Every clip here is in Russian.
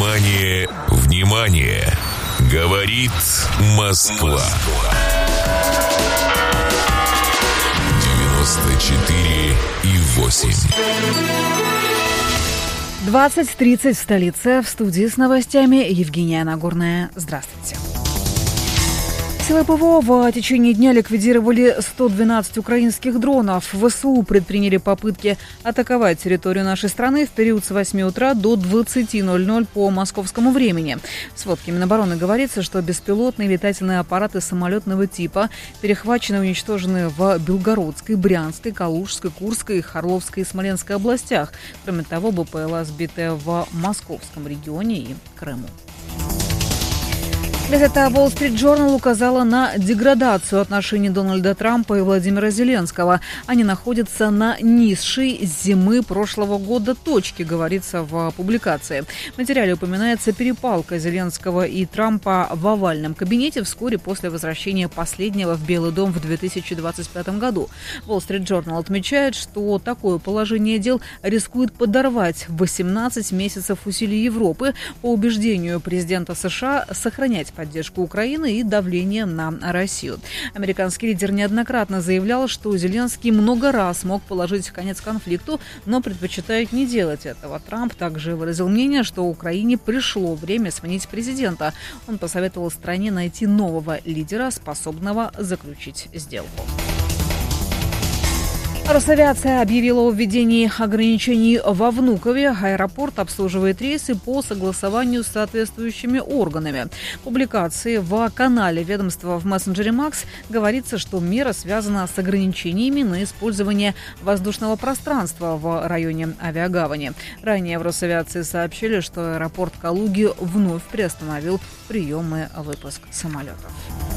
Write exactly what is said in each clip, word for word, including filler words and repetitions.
Внимание, внимание! Говорит Москва. девяносто четыре и восемь. двадцать тридцать в столице. В студии с новостями Евгения Нагорная. Здравствуйте. Силы ПВО в течение дня ликвидировали сто двенадцать украинских дронов. ВСУ предприняли попытки атаковать территорию нашей страны в период с восьми утра до двадцати ноль-ноль по московскому времени. В сводке Минобороны говорится, что беспилотные летательные аппараты самолетного типа перехвачены и уничтожены в Белгородской, Брянской, Калужской, Курской, Орловской и Смоленской областях. Кроме того, БПЛА сбитая в Московском регионе и Крыму. Газета Wall Street Journal указала на деградацию отношений Дональда Трампа и Владимира Зеленского. Они находятся на низшей с зимы прошлого года точке, говорится в публикации. В материале упоминается перепалка Зеленского и Трампа в овальном кабинете вскоре после возвращения последнего в Белый дом в две тысячи двадцать пятом году. Wall Street Journal отмечает, что такое положение дел рискует подорвать восемнадцать месяцев усилий Европы, по убеждению президента США, сохранять поддержку Украины и давление на Россию. Американский лидер неоднократно заявлял, что Зеленский много раз мог положить конец конфликту, но предпочитает не делать этого. Трамп также выразил мнение, что Украине пришло время сменить президента. Он посоветовал стране найти нового лидера, способного заключить сделку. Росавиация объявила о введении ограничений во Внукове. Аэропорт обслуживает рейсы по согласованию с соответствующими органами. В публикации в канале ведомства в мессенджере Макс говорится, что мера связана с ограничениями на использование воздушного пространства в районе авиагавани. Ранее в Росавиации сообщили, что аэропорт Калуги вновь приостановил прием и выпуск самолетов.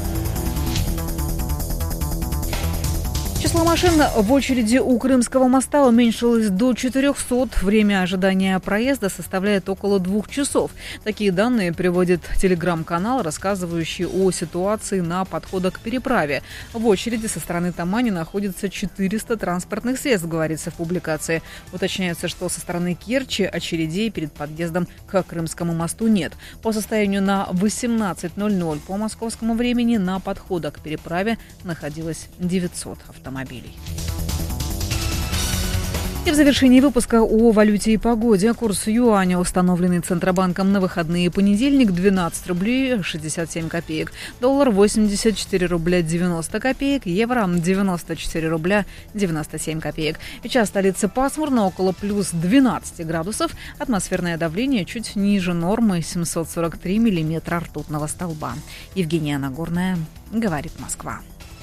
Число машин в очереди у Крымского моста уменьшилось до четырехсот. Время ожидания проезда составляет около двух часов. Такие данные приводит телеграм-канал, рассказывающий о ситуации на подходах к переправе. В очереди со стороны Тамани находится четыреста транспортных средств, говорится в публикации. Уточняется, что со стороны Керчи очередей перед подъездом к Крымскому мосту нет. По состоянию на восемнадцать ноль-ноль по московскому времени на подходах к переправе находилось девятьсот автомобилей. И в завершении выпуска о валюте и погоде. Курс юаня, установленный Центробанком на выходные понедельник, двенадцать рублей шестьдесят семь копеек. Доллар восемьдесят четыре рубля девяносто копеек. Евро девяносто четыре рубля девяносто семь копеек. Сейчас столица пасмурно, около плюс двенадцати градусов. Атмосферное давление чуть ниже нормы, семьсот сорок три миллиметра ртутного столба. Евгения Нагорная, говорит Москва.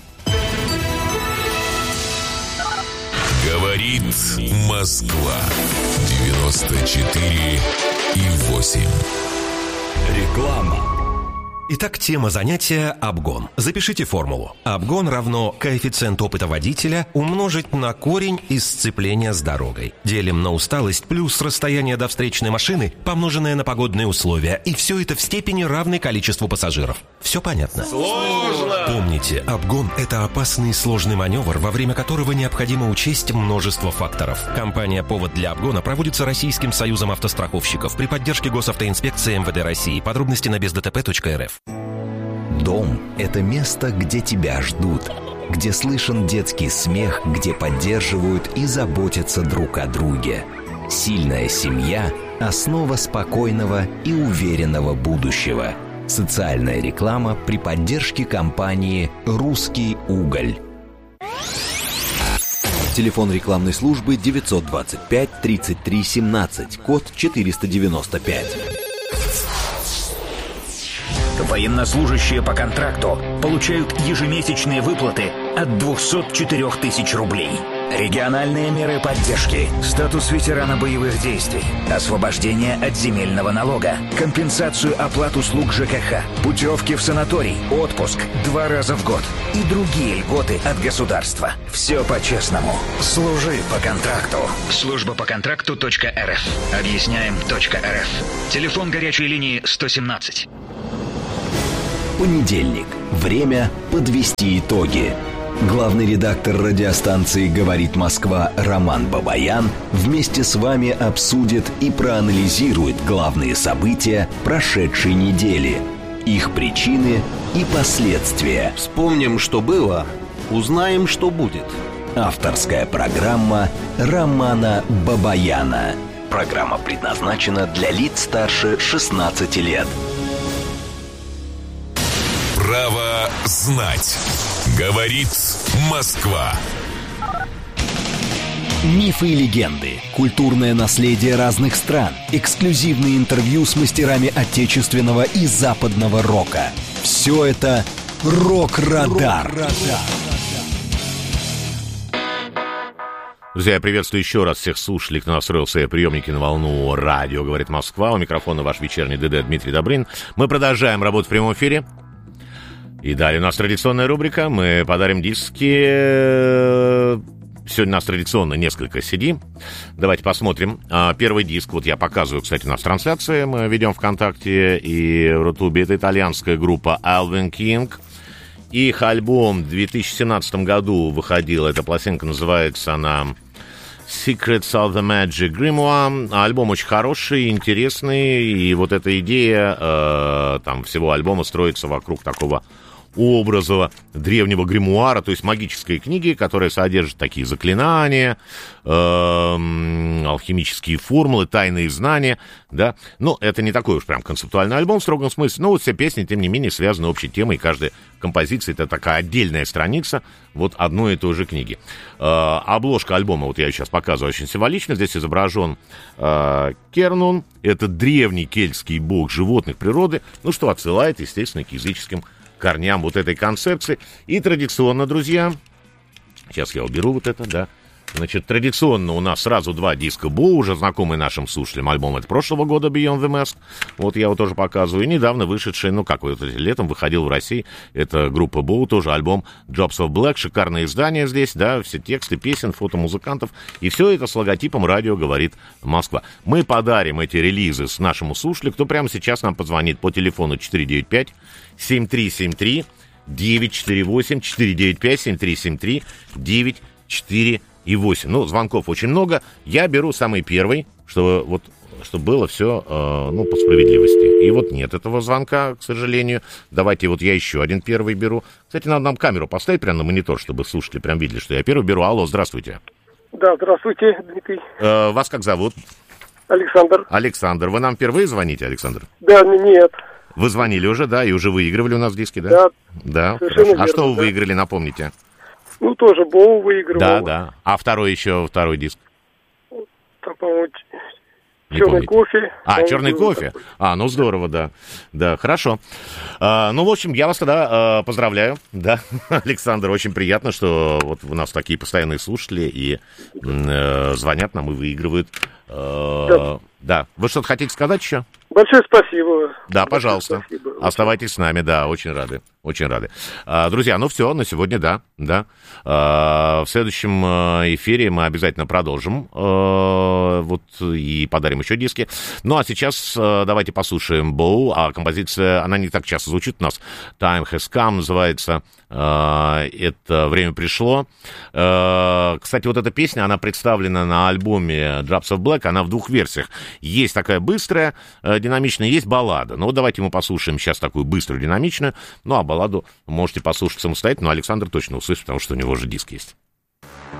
Говорит Москва. девяносто четыре и восемь. Реклама. Итак, тема занятия – обгон. Запишите формулу. Обгон равно коэффициент опыта водителя умножить на корень из сцепления с дорогой. Делим на усталость плюс расстояние до встречной машины, помноженное на погодные условия. И все это в степени равной количеству пассажиров. Все понятно? Сложно! Помните, обгон – это опасный и сложный маневр, во время которого необходимо учесть множество факторов. Компания «Повод для обгона» проводится Российским союзом автостраховщиков при поддержке Госавтоинспекции эм вэ дэ России. Подробности на без дэ тэ пэ точка эр эф. Дом – это место, где тебя ждут, где слышен детский смех, где поддерживают и заботятся друг о друге. Сильная семья – основа спокойного и уверенного будущего. Социальная реклама при поддержке компании «Русский уголь». Телефон рекламной службы девятьсот двадцать пять тридцать три семнадцать, код четыреста девяносто пять. Военнослужащие по контракту получают ежемесячные выплаты от двухсот четырёх тысяч рублей. Региональные меры поддержки, статус ветерана боевых действий, освобождение от земельного налога, компенсацию оплат услуг ЖКХ, путевки в санаторий, отпуск два раза в год и другие льготы от государства. Все по-честному. Служи по контракту. Служба по контракту точка эр эф. Объясняем точка эр эф. Телефон горячей линии сто семнадцать. Понедельник. Время подвести итоги. Главный редактор радиостанции «Говорит Москва» Роман Бабаян вместе с вами обсудит и проанализирует главные события прошедшей недели, их причины и последствия. Вспомним, что было, узнаем, что будет. Авторская программа Романа Бабаяна. Программа предназначена для лиц старше шестнадцати лет. Право знать. Говорит Москва. Мифы и легенды, культурное наследие разных стран, эксклюзивные интервью с мастерами отечественного и западного рока. Все это «Рок-Радар». Друзья, я приветствую еще раз всех слушателей, кто настроил свои приемники на волну радио «Говорит Москва». У микрофона ваш вечерний ДД Дмитрий Добрын. Мы продолжаем работу в прямом эфире. И далее у нас традиционная рубрика. Мы подарим диски. Сегодня у нас традиционно несколько си ди. Давайте посмотрим. Первый диск, вот я показываю, кстати, у нас трансляции. Мы ведем ВКонтакте и в Рутубе. Это итальянская группа Alvin King. Их альбом в две тысячи семнадцатом году выходил. Эта пластинка называется она Secrets of the Magic Grimoire. Альбом очень хороший, интересный. И вот эта идея э, там всего альбома строится вокруг такого образа древнего гримуара, то есть магической книги, которая содержит такие заклинания, э, алхимические формулы, тайные знания, да. Ну, это не такой уж прям концептуальный альбом в строгом смысле, но вот все песни, тем не менее, связаны общей темой, и каждая композиция — это такая отдельная страница вот одной и той же книги. Э, обложка альбома, вот я ее сейчас показываю, очень символично. Здесь изображен э, Кернун, это древний кельтский бог животных природы, ну, что отсылает, естественно, к языческим корням вот этой концепции. И традиционно, друзья, сейчас я уберу вот это, да. Значит, традиционно у нас сразу два диска Боу, уже знакомый нашим слушателям. Альбом от прошлого года Beyond the Mask. Вот я его тоже показываю. И недавно вышедший, ну как вот летом выходил в России, это группа Боу, тоже альбом Drops of Black. Шикарное издание здесь, да, все тексты песен, фото музыкантов. И все это с логотипом радио «Говорит Москва». Мы подарим эти релизы с нашему слушателю, кто прямо сейчас нам позвонит по телефону четыре девять пять семь три семь три девять четыре восемь, четыре девять пять семь три семь три девять четыре и восемь. Ну, звонков очень много. Я беру самый первый, чтобы вот чтобы было все, э, ну, по справедливости. И вот нет этого звонка, к сожалению. Давайте вот я еще один первый беру. Кстати, надо нам камеру поставить прямо на монитор, чтобы слушатели прям видели, что я первый беру. Алло, здравствуйте. Да, здравствуйте, Дмитрий. Э, вас как зовут? Александр. Александр. Вы нам впервые звоните, Александр? Да, нет. Вы звонили уже, да, и уже выигрывали у нас диски, да? Да. Да. Совершенно верно, а что вы да. выиграли, напомните? Ну, тоже Боу выигрывал. Да, да. А второй еще, второй диск? Там, по-моему, Не черный помните. кофе. А, черный кофе? Такой. А, ну здорово, да. Да, хорошо. А, ну, в общем, я вас тогда а, поздравляю, да, Александр, очень приятно, что вот у нас такие постоянные слушатели и э, звонят нам и выигрывают. Э, да. да. Вы что-то хотите сказать еще? Большое спасибо. Да, Большое пожалуйста. Спасибо. Оставайтесь с нами, да, очень рады. Очень рады. А, друзья, ну все, на сегодня да, да. А, в следующем эфире мы обязательно продолжим а, вот и подарим еще диски. Ну а сейчас а, давайте послушаем Боу, а композиция, она не так часто звучит у нас. Time Has Come называется. А, это время пришло. А, кстати, вот эта песня, она представлена на альбоме Drops of Black, она в двух версиях. Есть такая быстрая, динамичная, есть баллада. Ну вот давайте мы послушаем сейчас такую быструю, динамичную. Ну а балладу можете послушать самостоятельно, но Александр точно услышит, потому что у него же диск есть.